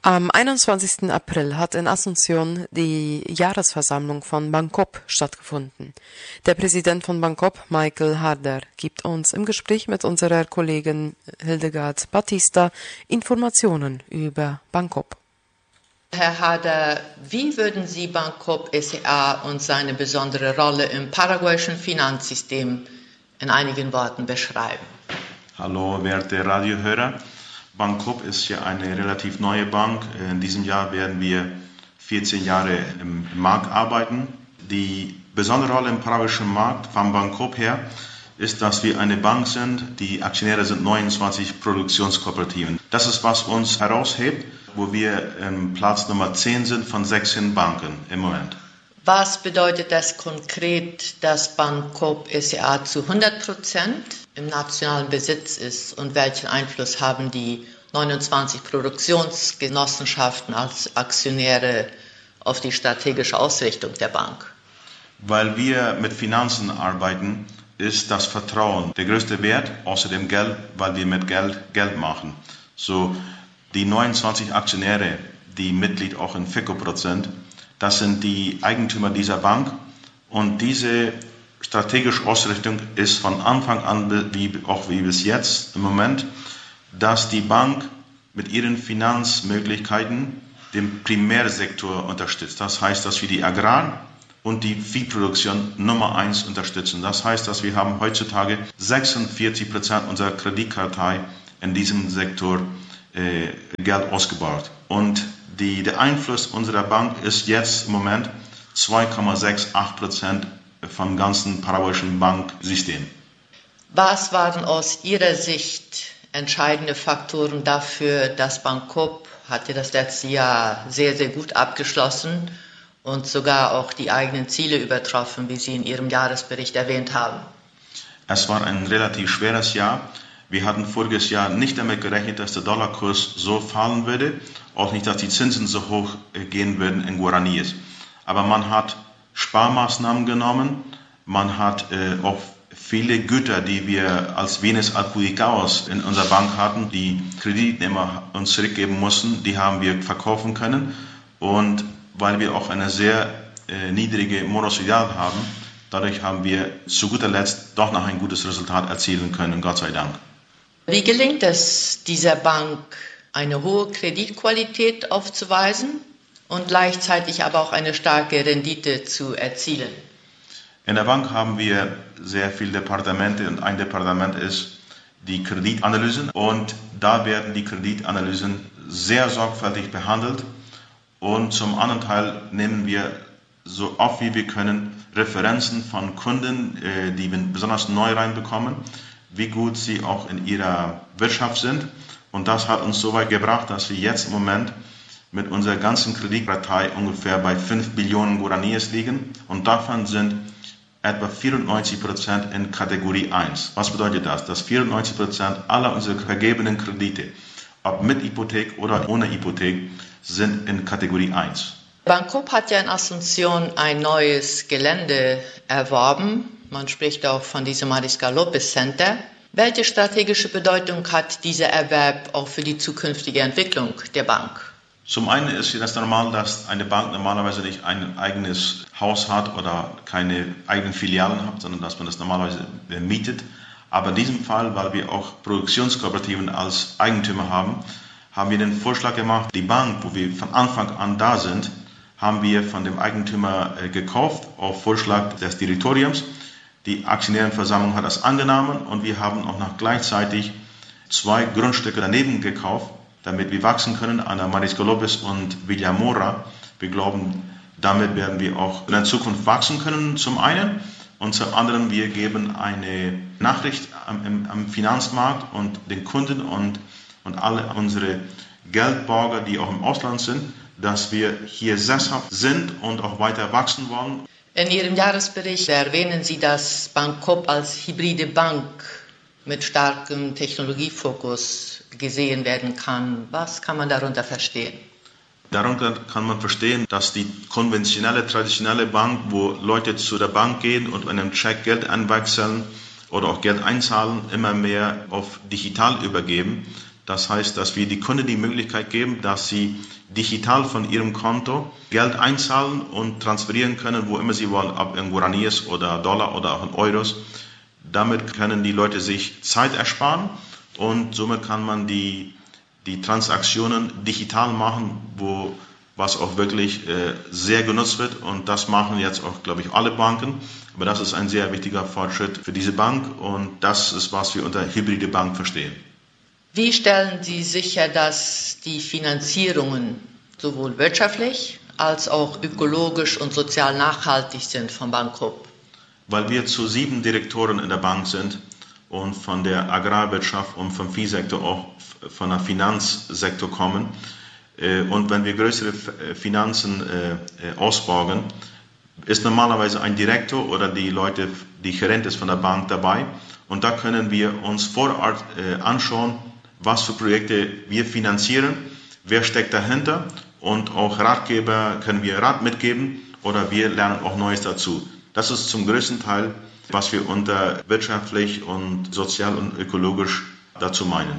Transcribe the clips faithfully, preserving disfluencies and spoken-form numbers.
Am einundzwanzigsten April hat in Asunción die Jahresversammlung von Bancopp stattgefunden. Der Präsident von Bancopp, Michael Harder, gibt uns im Gespräch mit unserer Kollegin Hildegard Batista Informationen über Bancopp. Herr Harder, wie würden Sie Bancopp S A und seine besondere Rolle im paraguayischen Finanzsystem in einigen Worten beschreiben? Hallo, werte Radiohörer. Bancopp ist ja eine relativ neue Bank. In diesem Jahr werden wir vierzehn Jahre im Markt arbeiten. Die besondere Rolle im paraguayischen Markt von Bancopp her ist, dass wir eine Bank sind. Die Aktionäre sind neunundzwanzig Produktionskooperativen. Das ist, was uns heraushebt, wo wir im Platz Nummer zehn sind von sechzehn Banken im Moment. Was bedeutet das konkret, dass Bancopp S A zu hundert Prozent im nationalen Besitz ist und welchen Einfluss haben die neunundzwanzig Produktionsgenossenschaften als Aktionäre auf die strategische Ausrichtung der Bank? Weil wir mit Finanzen arbeiten, ist das Vertrauen der größte Wert, außer dem Geld, weil wir mit Geld Geld machen. So, die neunundzwanzig Aktionäre, die Mitglied auch in FICO sind, das sind die Eigentümer dieser Bank und diese strategische Ausrichtung ist von Anfang an, wie, auch wie bis jetzt im Moment, dass die Bank mit ihren Finanzmöglichkeiten den Primärsektor unterstützt. Das heißt, dass wir die Agrar- und die Viehproduktion Nummer eins unterstützen. Das heißt, dass wir haben heutzutage sechsundvierzig Prozent unserer Kreditkartei in diesem Sektor äh, Geld ausgebaut. Und die, der Einfluss unserer Bank ist jetzt im Moment zwei Komma achtundsechzig Prozent vom ganzen paraguayischen Banksystem. Was waren aus Ihrer Sicht entscheidende Faktoren dafür, dass Bancopp hatte das letzte Jahr sehr, sehr gut abgeschlossen und sogar auch die eigenen Ziele übertroffen, wie Sie in Ihrem Jahresbericht erwähnt haben? Es war ein relativ schweres Jahr. Wir hatten voriges Jahr nicht damit gerechnet, dass der Dollarkurs so fallen würde, auch nicht, dass die Zinsen so hoch gehen würden in Guaraníes. Aber man hat Sparmaßnahmen genommen, man hat äh, auch viele Güter, die wir als Bienes adjudicados in unserer Bank hatten, die Kreditnehmer uns zurückgeben mussten, die haben wir verkaufen können. Und weil wir auch eine sehr äh, niedrige Morosidad haben, dadurch haben wir zu guter Letzt doch noch ein gutes Resultat erzielen können, Gott sei Dank. Wie gelingt es dieser Bank, eine hohe Kreditqualität aufzuweisen und gleichzeitig aber auch eine starke Rendite zu erzielen? In der Bank haben wir sehr viele Departemente und ein Departement ist die Kreditanalysen und da werden die Kreditanalysen sehr sorgfältig behandelt und zum anderen Teil nehmen wir so oft wie wir können Referenzen von Kunden, die wir besonders neu reinbekommen, wie gut sie auch in ihrer Wirtschaft sind und das hat uns so weit gebracht, dass wir jetzt im Moment mit unserer ganzen Kreditkartei ungefähr bei fünf Billionen Guaraníes liegen und davon sind etwa vierundneunzig Prozent in Kategorie eins. Was bedeutet das? Dass vierundneunzig Prozent aller unserer vergebenen Kredite, ob mit Hypothek oder ohne Hypothek, sind in Kategorie eins. Bancopp hat ja in Asunción ein neues Gelände erworben. Man spricht auch von diesem Mariscal López Center. Welche strategische Bedeutung hat dieser Erwerb auch für die zukünftige Entwicklung der Bank? Zum einen ist es normal, dass eine Bank normalerweise nicht ein eigenes Haus hat oder keine eigenen Filialen hat, sondern dass man das normalerweise mietet. Aber in diesem Fall, weil wir auch Produktionskooperativen als Eigentümer haben, haben wir den Vorschlag gemacht, die Bank, wo wir von Anfang an da sind, haben wir von dem Eigentümer gekauft, auf Vorschlag des Direktoriums. Die Aktionärenversammlung hat das angenommen und wir haben auch noch gleichzeitig zwei Grundstücke daneben gekauft, damit wir wachsen können an der Mariscal López und Villamora. Wir glauben, damit werden wir auch in der Zukunft wachsen können, zum einen. Und zum anderen, wir geben eine Nachricht am, am Finanzmarkt und den Kunden und, und alle unsere Geldborger, die auch im Ausland sind, dass wir hier sesshaft sind und auch weiter wachsen wollen. In Ihrem Jahresbericht erwähnen Sie, dass Bancopp als hybride Bank mit starkem Technologiefokus gesehen werden kann. Was kann man darunter verstehen? Darunter kann man verstehen, dass die konventionelle, traditionelle Bank, wo Leute zu der Bank gehen und einem Check Geld einwechseln oder auch Geld einzahlen, immer mehr auf digital übergeben, Das heißt, dass wir die Kunden die Möglichkeit geben, dass sie digital von ihrem Konto Geld einzahlen und transferieren können, wo immer sie wollen, ob in Guaraníes oder Dollar oder auch in Euros. Damit können die Leute sich Zeit ersparen und somit kann man die, die Transaktionen digital machen, wo, was auch wirklich äh, sehr genutzt wird. Und das machen jetzt auch, glaube ich, alle Banken. Aber das ist ein sehr wichtiger Fortschritt für diese Bank und das ist, was wir unter hybride Bank verstehen. Wie stellen Sie sicher, dass die Finanzierungen sowohl wirtschaftlich als auch ökologisch und sozial nachhaltig sind von Bancoop? Weil wir zu sieben Direktoren in der Bank sind und von der Agrarwirtschaft und vom Viehsektor auch von der Finanzsektor kommen. Und wenn wir größere Finanzen ausbauen, ist normalerweise ein Direktor oder die Leute, die Gerent ist von der Bank dabei. Und da können wir uns vor Ort anschauen, was für Projekte wir finanzieren, wer steckt dahinter und auch Ratgeber können wir Rat mitgeben oder wir lernen auch Neues dazu. Das ist zum größten Teil, was wir unter wirtschaftlich und sozial und ökologisch dazu meinen.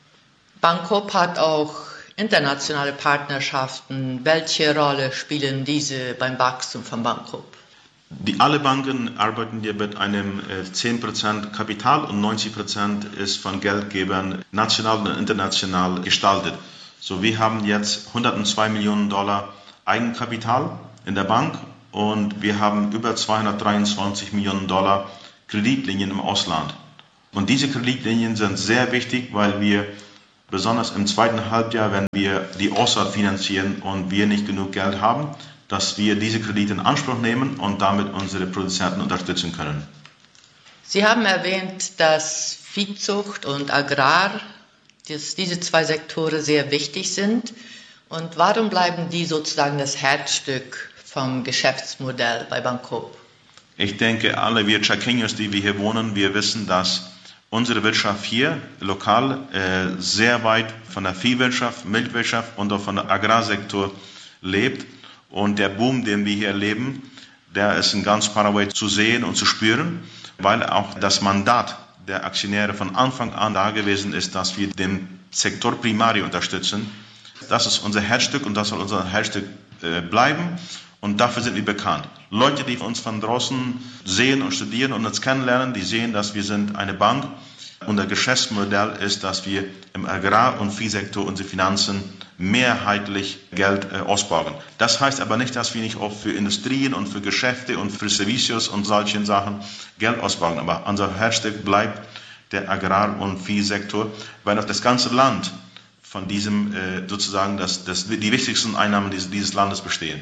Bancoop hat auch internationale Partnerschaften. Welche Rolle spielen diese beim Wachstum von Bancoop? Die, alle Banken arbeiten hier mit einem äh, zehn Prozent Kapital und neunzig Prozent ist von Geldgebern national und international gestaltet. So, wir haben jetzt hundertzwei Millionen Dollar Eigenkapital in der Bank und wir haben über zweihundertdreiundzwanzig Millionen Dollar Kreditlinien im Ausland. Und diese Kreditlinien sind sehr wichtig, weil wir besonders im zweiten Halbjahr, wenn wir die Aussaat finanzieren und wir nicht genug Geld haben, dass wir diese Kredite in Anspruch nehmen und damit unsere Produzenten unterstützen können. Sie haben erwähnt, dass Viehzucht und Agrar, dass diese zwei Sektoren sehr wichtig sind. Und warum bleiben die sozusagen das Herzstück vom Geschäftsmodell bei Bancoop? Ich denke, alle wir Chaqueños, die wir hier wohnen, wir wissen, dass unsere Wirtschaft hier lokal äh, sehr weit von der Viehwirtschaft, Milchwirtschaft und auch von der Agrarsektor lebt. Und der Boom, den wir hier erleben, der ist in ganz Paraguay zu sehen und zu spüren, weil auch das Mandat der Aktionäre von Anfang an da gewesen ist, dass wir den Sektor Primario unterstützen. Das ist unser Herzstück und das soll unser Herzstück äh, bleiben und dafür sind wir bekannt. Leute, die uns von draußen sehen und studieren und uns kennenlernen, die sehen, dass wir sind eine Bank. Unser Geschäftsmodell ist, dass wir im Agrar- und Viehsektor unsere Finanzen mehrheitlich Geld äh, ausbauen. Das heißt aber nicht, dass wir nicht auch für Industrien und für Geschäfte und für Servicios und solchen Sachen Geld ausbauen. Aber unser Herzstück bleibt der Agrar- und Viehsektor, weil auch das ganze Land von diesem äh, sozusagen das, das, die wichtigsten Einnahmen dieses, dieses Landes bestehen.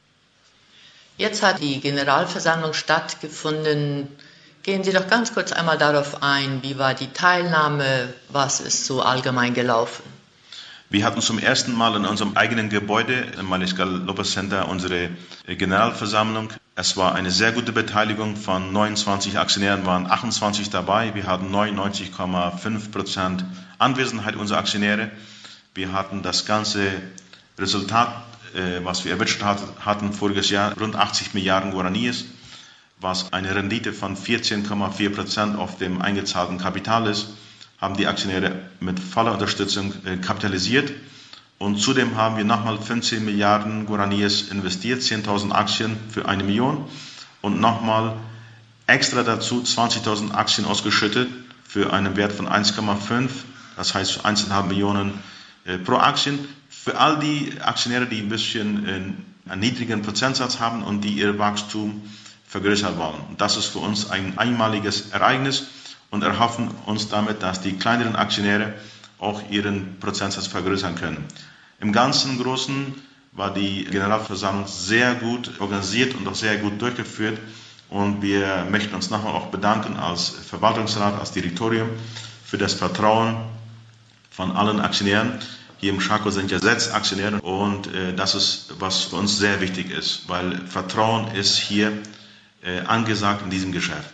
Jetzt hat die Generalversammlung stattgefunden. Gehen Sie doch ganz kurz einmal darauf ein, wie war die Teilnahme, was ist so allgemein gelaufen? Wir hatten zum ersten Mal in unserem eigenen Gebäude im Mariscal López Center unsere Generalversammlung. Es war eine sehr gute Beteiligung, von neunundzwanzig Aktionären waren achtundzwanzig dabei. Wir hatten neunundneunzig Komma fünf Prozent Anwesenheit unserer Aktionäre. Wir hatten das ganze Resultat, was wir erwirtschaftet hatten voriges Jahr, rund achtzig Milliarden Guaraníes, was eine Rendite von vierzehn Komma vier Prozent auf dem eingezahlten Kapital ist, haben die Aktionäre mit voller Unterstützung äh, kapitalisiert. Und zudem haben wir nochmal fünfzehn Milliarden Guaraníes investiert, zehntausend Aktien für eine Million. Und nochmal extra dazu zwanzigtausend Aktien ausgeschüttet für einen Wert von eins Komma fünf, das heißt eins Komma fünf Millionen äh, pro Aktien. Für all die Aktionäre, die ein bisschen äh, einen niedrigen Prozentsatz haben und die ihr Wachstum vergrößern wollen. Das ist für uns ein einmaliges Ereignis und erhoffen uns damit, dass die kleineren Aktionäre auch ihren Prozentsatz vergrößern können. Im Ganzen Großen war die Generalversammlung sehr gut organisiert und auch sehr gut durchgeführt und wir möchten uns nochmal auch bedanken als Verwaltungsrat, als Direktorium für das Vertrauen von allen Aktionären. Hier im Chaco sind ja sechs Aktionäre und äh, das ist, was für uns sehr wichtig ist, weil Vertrauen ist hier äh, angesagt in diesem Geschäft.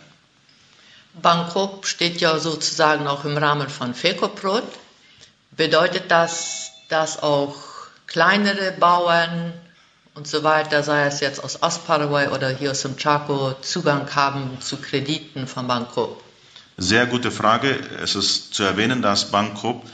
Bancoop steht ja sozusagen auch im Rahmen von FECOPROD. Bedeutet das, dass auch kleinere Bauern und so weiter, sei es jetzt aus Ostparaguay oder hier aus dem Chaco, Zugang haben zu Krediten von Bancoop? Sehr gute Frage. Es ist zu erwähnen, dass Bancoop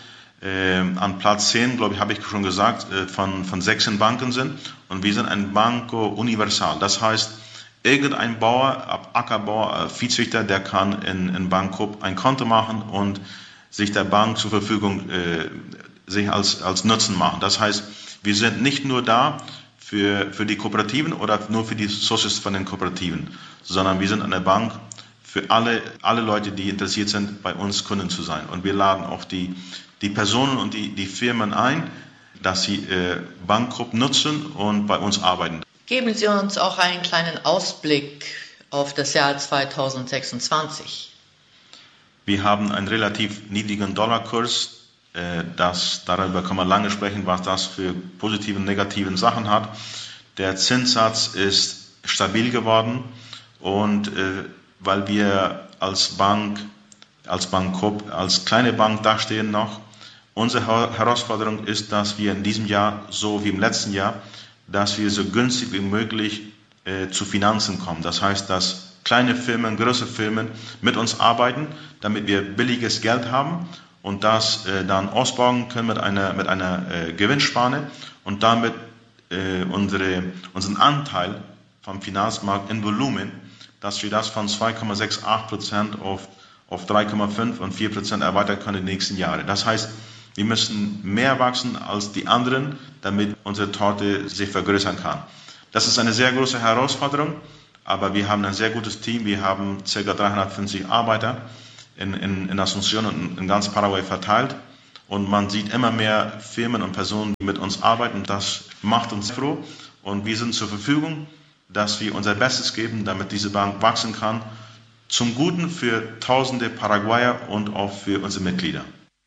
äh, an Platz zehn, glaube ich, habe ich schon gesagt, äh, von, von sechzehn Banken sind. Und wir sind ein Banco Universal. Das heißt, irgendein Bauer, Ackerbauer, Viehzüchter, der kann in, in Bancoop ein Konto machen und sich der Bank zur Verfügung, äh, sich als, als Nutzen machen. Das heißt, wir sind nicht nur da für, für die Kooperativen oder nur für die Socios von den Kooperativen, sondern wir sind eine Bank für alle, alle Leute, die interessiert sind, bei uns Kunden zu sein. Und wir laden auch die, die Personen und die, die Firmen ein, dass sie äh, Bancoop nutzen und bei uns arbeiten. Geben Sie uns auch einen kleinen Ausblick auf das Jahr zweitausendsechsundzwanzig. Wir haben einen relativ niedrigen Dollarkurs. Das, darüber kann man lange sprechen, was das für positive und negative Sachen hat. Der Zinssatz ist stabil geworden und äh, weil wir als Bank, als Bancoop, als kleine Bank dastehen noch, unsere Herausforderung ist, dass wir in diesem Jahr, so wie im letzten Jahr, dass wir so günstig wie möglich äh, zu Finanzen kommen. Das heißt, dass kleine Firmen, große Firmen mit uns arbeiten, damit wir billiges Geld haben und das äh, dann ausbauen können mit einer, mit einer äh, Gewinnspanne und damit äh, unsere, unseren Anteil vom Finanzmarkt in Volumen, dass wir das von zwei Komma achtundsechzig Prozent auf, auf drei Komma fünf und vier Prozent erweitern können in den nächsten Jahren. Das heißt, wir müssen mehr wachsen als die anderen, damit unsere Torte sich vergrößern kann. Das ist eine sehr große Herausforderung, aber wir haben ein sehr gutes Team. Wir haben ca. dreihundertfünfzig Arbeiter in, in, in Asunción und in ganz Paraguay verteilt. Und man sieht immer mehr Firmen und Personen, die mit uns arbeiten. Das macht uns froh. Und wir sind zur Verfügung, dass wir unser Bestes geben, damit diese Bank wachsen kann. Zum Guten für tausende Paraguayer und auch für unsere Mitglieder.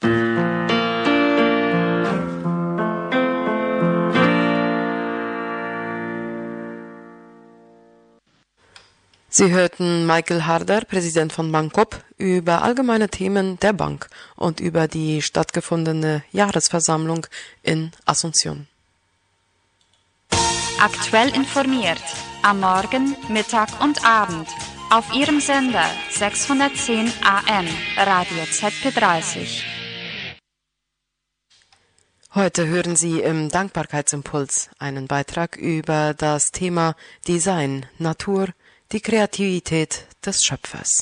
Sie hörten Michael Harder, Präsident von Bancoop, über allgemeine Themen der Bank und über die stattgefundene Jahresversammlung in Asunción. Aktuell informiert, am Morgen, Mittag und Abend, auf Ihrem Sender sechshundertzehn A M, Radio Z P dreißig. Heute hören Sie im Dankbarkeitsimpuls einen Beitrag über das Thema Design, Natur, die Kreativität des Schöpfers.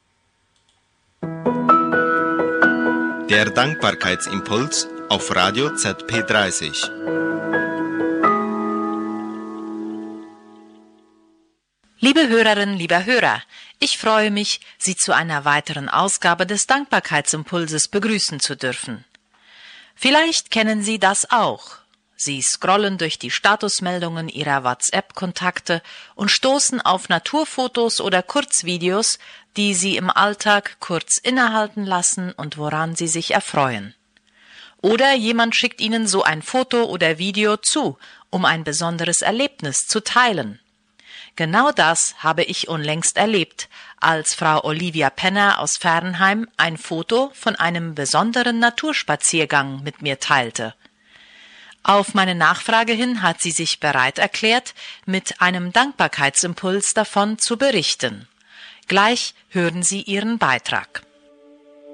Der Dankbarkeitsimpuls auf Radio Z P dreißig. Liebe Hörerinnen, lieber Hörer, ich freue mich, Sie zu einer weiteren Ausgabe des Dankbarkeitsimpulses begrüßen zu dürfen. Vielleicht kennen Sie das auch. Sie scrollen durch die Statusmeldungen Ihrer WhatsApp-Kontakte und stoßen auf Naturfotos oder Kurzvideos, die Sie im Alltag kurz innehalten lassen und woran Sie sich erfreuen. Oder jemand schickt Ihnen so ein Foto oder Video zu, um ein besonderes Erlebnis zu teilen. Genau das habe ich unlängst erlebt, als Frau Olivia Penner aus Fernheim ein Foto von einem besonderen Naturspaziergang mit mir teilte. Auf meine Nachfrage hin hat sie sich bereit erklärt, mit einem Dankbarkeitsimpuls davon zu berichten. Gleich hören Sie ihren Beitrag.